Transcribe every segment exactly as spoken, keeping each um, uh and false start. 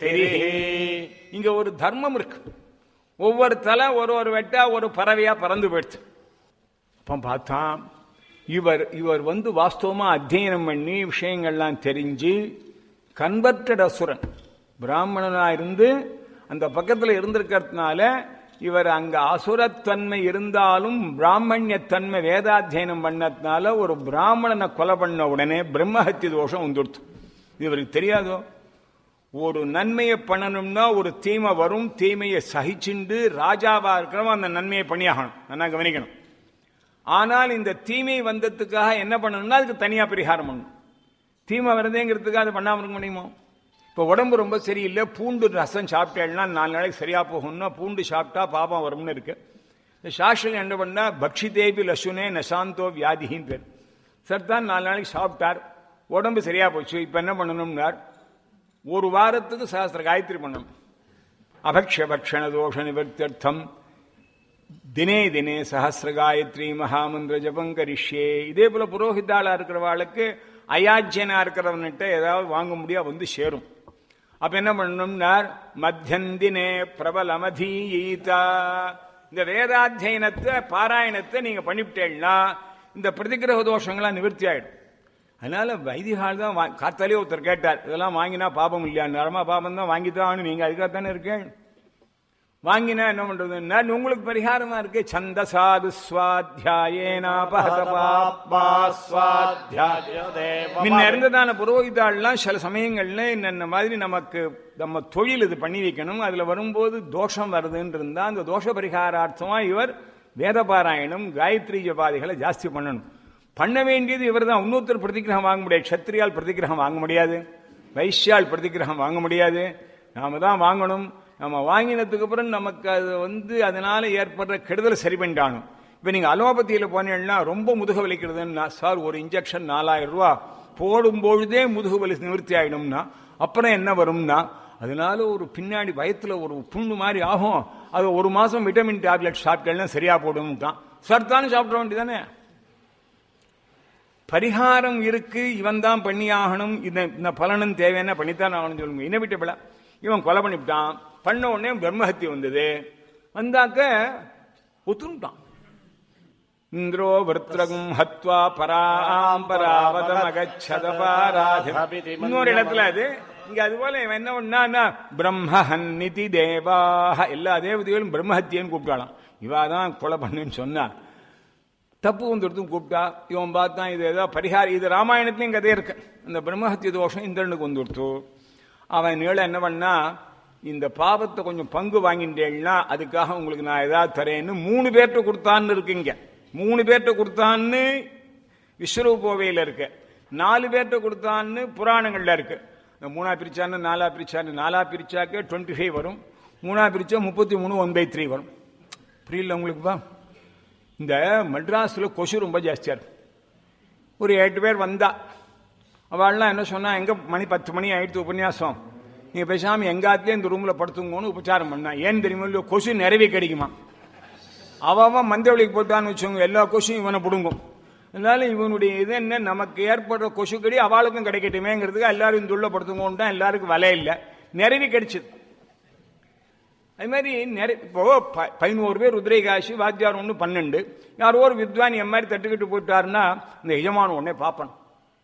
இங்க ஒரு தர்மம் இருக்கு. ஒவ்வொரு தலை ஒரு ஒரு வெட்டா ஒரு பறவையா பறந்து போயிடுச்சு. அப்ப பார்த்தான் இவர் இவர் வந்து வாஸ்தவமா அத்தியனம் பண்ணி விஷயங்கள்லாம் தெரிஞ்சு கன்வெர்டட் அசுரன் பிராமணனா இருந்து அந்த பக்கத்துல இருந்திருக்கிறதுனால இவர் அங்க அசுரத்தன்மை இருந்தாலும் பிராமணியத்தன்மை வேதாத்தியனம் பண்ணதுனால ஒரு பிராமணனை கொலை பண்ண உடனே பிரம்மஹத்தி தோஷம் வந்துடுத்து. இது இவருக்கு தெரியாதோ? ஒரு நன்மையை பண்ணணும்னா ஒரு தீமை வரும், தீமையை சகிச்சுண்டு ராஜாவா இருக்கிறவன் அந்த நன்மையை பண்ணியாகணும், நல்லா கவனிக்கணும். ஆனால் இந்த தீமை வந்ததுக்காக என்ன பண்ணணும்னா அதுக்கு தனியா பரிகாரம் பண்ணணும். தீமை வருதுங்கிறதுக்காக அதை பண்ணாம இருக்க முடியுமோ? இப்போ உடம்பு ரொம்ப சரியில்லை, பூண்டு ரசம் சாப்பிட்டேன்னா நாலு நாளைக்கு சரியா போகும்னா பூண்டு சாப்பிட்டா பாபம் வரும்னு இருக்கு. இந்த சாஸ்திரம் என்ன பண்ணா பக்ஷிதேபி லசுனே நசாந்தோ வியாதின்னு பேர். சர்தான் நாலு நாளைக்கு சாப்பிட்டார், உடம்பு சரியா போச்சு. இப்ப என்ன பண்ணணும்னார், ஒரு வாரத்துக்கு சஹஸ்ர காயத்ரி பண்ணணும். அபக்ஷ பக்ஷண தோஷ நிவர்த்தியர்த்தம் தினே தினே சஹஸ்ர காயத்ரி மகாமந்திர ஜபம் கரிஷ்யே. இதே போல புரோஹிதாளா இருக்கிறவாளுக்கு அயாஜ்யனா இருக்கிறவன்கிட்ட ஏதாவது வாங்க முடியா வந்து சேரும். அப்ப என்ன பண்ணணும்னார், மத்தியந்தினே பிரபலமதீயீதா. இந்த வேதாத்தியனத்தை பாராயணத்தை நீங்க பண்ணிவிட்டேன்னா இந்த பிரதிகிரக தோஷங்கள்லாம் நிவர்த்தி ஆயிடும். அதனால வைதிகால் தான் காத்தாலே ஒருத்தர் கேட்டார், இதெல்லாம் வாங்கினா பாபம் இல்லையா? நரமா பாபம் தான் வாங்கித்தான், நீங்க அதுக்காகத்தானே இருக்கேன். வாங்கினா என்ன பண்றதுன்னா உங்களுக்கு பரிகாரமா இருக்கு. சந்தசாது முன்ன இருந்ததான புரோகிதாள்லாம் சில சமயங்கள்ல இந்த மாதிரி நமக்கு நம்ம தொழில் இது பண்ணி வைக்கணும், அதுல வரும்போது தோஷம் வருதுன்னு இருந்தா அந்த தோஷ பரிகாரார்த்தமா இவர் வேதபாராயணம் காயத்ரி ஜபாதிகளை ஜாஸ்தி பண்ணணும். பண்ண வேண்டியது இவர் தான். இன்னொருத்தர் பிரதிகிரகம் வாங்க முடியாது. கஷத்திரியால் பிரதிகிரகம் வாங்க முடியாது, வைஷ்யால் பிரதிகிரகம் வாங்க முடியாது, நாம தான் வாங்கணும். நம்ம வாங்கினதுக்கு அப்புறம் நமக்கு அது வந்து அதனால ஏற்படுற கெடுதலை சரி பண்ணிட்டானும். இப்ப நீங்க அலோபதியில போனீங்கன்னா ரொம்ப முதுகு வலிக்கிறதுன்னா, சார் ஒரு இன்ஜெக்ஷன் நாலாயிரம் ரூபாய் போடும்பொழுதே முதுகு வலி நிவர்த்தி ஆயிடும்னா அப்புறம் என்ன வரும்னா, அதனால ஒரு பின்னாடி வயத்துல ஒரு புண்ணு மாதிரி ஆகும், அது ஒரு மாசம் விட்டமின் டேப்லெட் சாப்பிட்டா சரியா போடும் தான். சார் தானே சாப்பிட வேண்டியதானே? பரிகாரம் இருக்கு, இவன் தான் பண்ணி ஆகணும், இந்த பலனும் தேவையான பண்ணித்தான் ஆகணும் சொல்லுங்க. இனவிட்டபிளா இவன் கொலை பண்ணிவிட்டான். பண்ண உடனே பிரம்மஹத்தி வந்தது. வந்தாக்க ஒத்துட்டான். இந்திரோ விருத்ரகும் ஹத்வா பராம்பராவதம் அகச்சதபாராதி. இன்னொரு இடத்துல அது இங்க அது போல இவன் என்ன பண்ணா பிரம்மஹன்னிதி தேவாக எல்லா தேவதைகளும் பிரம்மஹத்தியன்னு கூப்பிட்டாலாம். இவாதான் கொலை பண்ணுன்னு சொன்னா தப்பு வந்துடுத்தும் கூப்பிட்டா இவன் பார்த்தான் இது ஏதோ பரிகாரம். இது ராமாயணத்திலையும் கதை இருக்கு. அந்த பிரம்மஹத்திய தோஷம் இந்திரனுக்கு வந்துடுத்து. அவன் நீள என்ன பண்ணா, இந்த பாவத்தை கொஞ்சம் பங்கு வாங்கிட்டேன்னா அதுக்காக உங்களுக்கு நான் ஏதாவது தரேன்னு மூணு பேர்ட்ட கொடுத்தான்னு இருக்குங்க. மூணு பேர்ட்ட கொடுத்தான்னு விஸ்வரூபோவையில இருக்கு, நாலு பேர்ட்ட கொடுத்தான்னு புராணங்கள்ல இருக்கு. மூணா பிரிச்சான்னு நாலா பிரிச்சான்னு நாலா பிரிச்சாக்க டுவெண்ட்டி ஃபைவ் வரும், மூணா பிரிச்சா முப்பத்தி மூணு ஒன் பை த்ரீ வரும். புரியல உங்களுக்குப்பா? இந்த மெட்ராஸ்ல கொசு ரொம்ப ஜாஸ்தியா இருக்கு. ஒரு எட்டு பேர் வந்தா அவள்லாம் என்ன சொன்னா, எங்க மணி பத்து மணி ஆயிடுத்து உபன்யாசம், நீங்க பேசாம எங்காத்திலே இந்த ரூம்ல படுத்துங்கன்னு உபச்சாரம் பண்ணா. ஏன் தெரியுமா? இல்லையோ கொசு நிறைவே கிடைக்குமா. அவன் மந்தவெளிக்கு போட்டான்னு வச்சுக்கோங்க, எல்லா கொசும் இவனை பிடுங்கும். அதனால இவனுடைய இது என்ன, நமக்கு ஏற்படுற கொசு கடி அவளுக்கும் கிடைக்கட்டுமேங்கிறதுக்கு எல்லாரும் இந்த உள்ள படுத்துங்கன்னு தான் எல்லாருக்கும் விலை இல்லை, நிறைவே கிடைச்சது. அது மாதிரி நிறைய இப்போ பதினோரு பேர் உதிரைகாசி வாத்தியார் ஒன்று பன்னெண்டு, யாரோ ஒரு வித்வான் என் மாதிரி தட்டுக்கிட்டு போயிட்டாருன்னா இந்த எஜமான உடனே பார்ப்பேன்.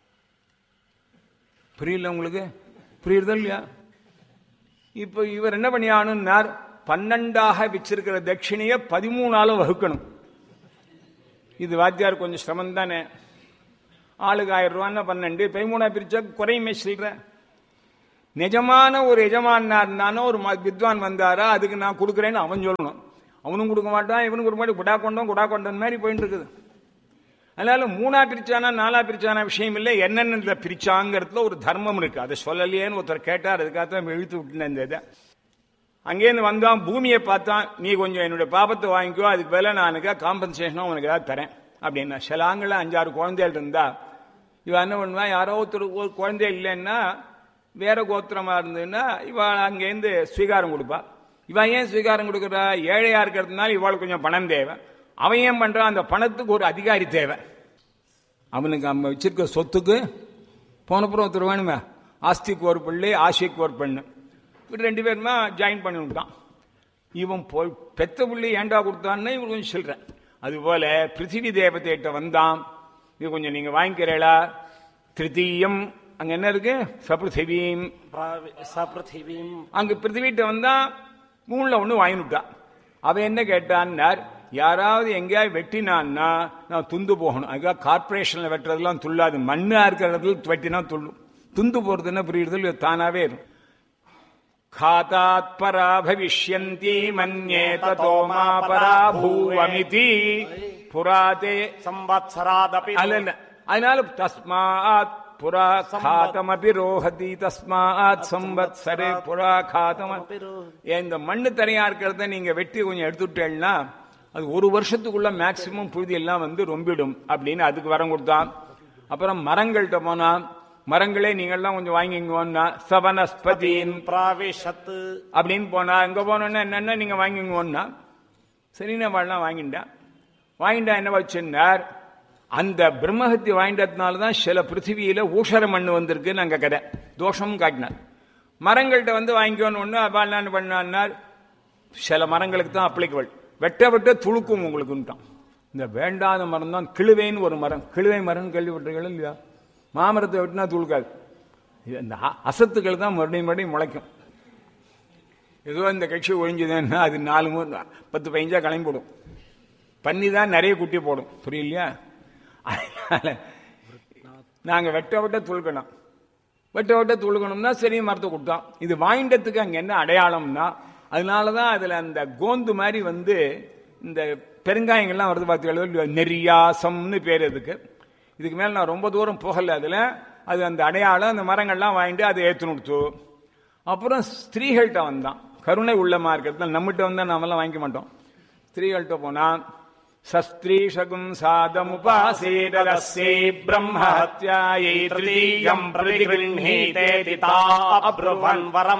புரியல உங்களுக்கு? புரியுறதா இல்லையா? இப்ப இவர் என்ன பண்ணியானுன்னார், பன்னெண்டாக வச்சிருக்கிற தட்சிணைய பதிமூணால வகுக்கணும். இது வாத்தியார் கொஞ்சம் சிரமம் தானே. ஆளுக்கு ஆயிரம் ரூபான்னா பன்னெண்டு பதிமூணா பிரிச்சா குறையுமே சொல்ற. நிஜமான ஒரு எஜமானாருந்தானோ ஒரு வித்வான் வந்தாரா அதுக்கு நான் கொடுக்குறேன்னு அவன் சொல்லணும். அவனும் கொடுக்க மாட்டான், இவனும் கொடுக்க மாட்டான், குடா கொண்டோம் குடா கொண்டன் மாதிரி போயிட்டு இருக்குது. அதனால மூணா பிரிச்சானா நாலா பிரிச்சானா விஷயம் இல்லை, என்னென்ன பிரிச்சாங்கிறதுல ஒரு தர்மம் இருக்கு. அதை சொல்லலையேன்னு ஒருத்தர் கேட்டார், அதுக்காகத்தான் இழுத்து விட்டுனேன் இந்த இதை. அங்கேருந்து வந்தான், பூமியை பார்த்தான், நீ கொஞ்சம் என்னுடைய பாபத்தை வாங்கிக்கோ, அதுக்கு மேல நான் எனக்கு காம்பன்சேஷனும் உனக்கு ஏதாவது தரேன் அப்படின்னா. சில ஆண்கள் அஞ்சாறு குழந்தைகள் இருந்தா இவன் என்ன பண்ணுவான், யாரோ ஒருத்தர் ஒரு குழந்தை இல்லைன்னா வேற கோத்திரமா இருந்ததுன்னா இவள் அங்கேருந்து ஸ்வீகாரம் கொடுப்பா. இவன் ஏன் ஸ்வீகாரம் கொடுக்குறா, ஏழையா இருக்கிறதுனால இவாளுக்கு கொஞ்சம் பணம் தேவை. அவன் ஏன் பண்றான், அந்த பணத்துக்கு ஒரு அதிகாரி தேவை. அவனுக்கு நம்ம வச்சிருக்க சொத்துக்கு போனப்புறம் ஒருத்தர் வேணுமே, ஆஸ்திக்கு ஒரு பிள்ளை ஆசைக்கு ஒரு பெண்ணு. ரெண்டு பேருமா ஜாயின் பண்ணி விட்டான். இவன் போய் பெத்த புள்ளி ஏண்டா கொடுத்தான்னு இவன் கொஞ்சம் சொல்றேன். அதுபோல பிருத்திவி தேவதைகிட்ட வந்தான், இது கொஞ்சம் நீங்க வாங்கிக்கிறீங்களா? திருத்தீயம் அங்க என்ன இருக்கு? சபிருத்திவீம். அங்க பிருத்திவிட்ட வந்தா மூணுல ஒண்ணு வாங்கினுட்டான். அவன் என்ன கேட்டான்னார், யாராவது எங்கேயாவது வெட்டினான்னா நான் துந்து போகணும். அதுக்காக கார்பரேஷன்ல வெட்டுறதுலாம் துள்ளாது, மண்ணா இருக்கிற இடத்துல வெட்டினா துள்ளும். துந்து போறதுன்னா புரியுறது தானாவே இருக்கும். காதாத் பரா பவிஷ்யந்தி மன்யே ததோ மா பரா பூவமிதி புராதே சம்வத்சராதபி. அல்ல, அதனால தஸ்மாத் புரா காதமபி ரோஹதி தஸ்மாத் சம்வத்சரே புரா காதம். இந்த மண்ணு தனியா இருக்கிறத நீங்க வெட்டி கொஞ்சம் எடுத்துட்டேன்னா அது ஒரு வருஷத்துக்குள்ள மேக்சிமம் புழுதி எல்லாம் வந்து ரொம்பிடும் அப்படின்னு அதுக்கு வரம் கொடுத்தான். அப்புறம் மரங்கள்கிட்ட போனா, மரங்களே நீங்கள்லாம் கொஞ்சம் வாங்கிங்கோன்னா சவனஸ்பதியின் பிராவிஷத்து அப்படின்னு போனா, எங்க போனோன்னா என்னன்னா நீங்க வாங்கிங்கோன்னா சரின்னு வாழலாம் வாங்கிட்டேன். வாங்கிட்டா என்ன வச்சுன்னார், அந்த பிரம்மஹத்தி வாங்கிட்டதுனாலதான் சில பிருத்திவியில ஊஷர மண்ணு வந்திருக்கு நாங்க கதை தோஷமும் காட்டினார். மரங்கள்கிட்ட வந்து வாங்கிக்கோன்னு ஒண்ணு அப்பால் பண்ணார். சில மரங்களுக்கு தான் அப்ளிகபிள், வெட்ட வெட்ட துளுக்கும் உங்களுக்குன்ட்டான். இந்த வேண்டாத மரம் தான் கிழுவைன்னு ஒரு மரம். கிழுவை மரம் கேள்விப்பட்டீர்கள் இல்லையா? மாமரத்தை வெட்டினா துளுக்காது. இந்த அசத்துக்கள் தான் மறுபடியும் மறுபடியும் முளைக்கும். ஏதோ இந்த கட்சி ஒழிஞ்சுதுன்னா அது நாலு மூணு பத்து பதினஞ்சா கிளம்பி போடும். பண்ணி தான் நிறைய குட்டி போடும், புரியலையா? அதனால நாங்க வெட்ட வெட்ட துளுக்கணும். வெட்ட வெட்ட துளுக்கணும்னா சரி மரத்தை கொடுத்தோம். இது வாங்கிட்டதுக்கு அங்க என்ன அடையாளம்னா, அதனாலதான் அதுல அந்த கோந்து மாதிரி வந்து இந்த பெருங்காயங்கள்லாம் வருது பார்த்தீங்களா, நெறியாசம்னு பேர் அதுக்கு. இதுக்கு மேல நான் ரொம்ப தூரம் போகல. அதுல அது அந்த அடையாளம், அந்த மரங்கள்லாம் வாங்கிட்டு அதை ஏத்து கொடுத்து, அப்புறம் ஸ்திரீகள்கிட்ட வந்தான். கருணை உள்ளமா இருக்கிறது நம்மகிட்ட வந்தா நாமெல்லாம் வாங்கிக்க மாட்டோம். ஸ்திரீகள்கிட்ட போனா சஸ்திரீஷகும் சாதமுபாசேதலஸ்யை பிரம்மஹத்யாயை த்ரிதீயம் பிரதிகிருஹீதேதி தா அப்ருவன் வரம்